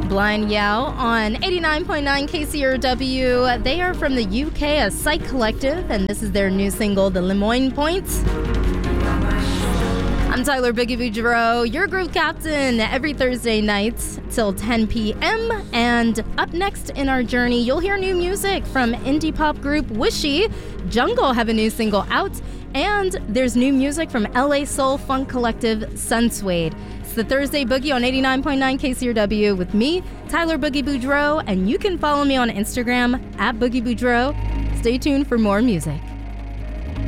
Blind Yao on 89.9 KCRW. They are from the UK, a psych collective, and this is their new single, The Lemoyne Points. I'm Tyler Boogie Boudreau, your groove captain, every Thursday night till 10 p.m. And up next in our journey, you'll hear new music from indie pop group Wishy. Jungle have a new single out, and there's new music from LA soul funk collective Sunswade. It's the Thursday Boogie on 89.9 KCRW with me, Tyler Boogie Boudreau, and you can follow me on Instagram at Boogie Boudreau. Stay tuned for more music.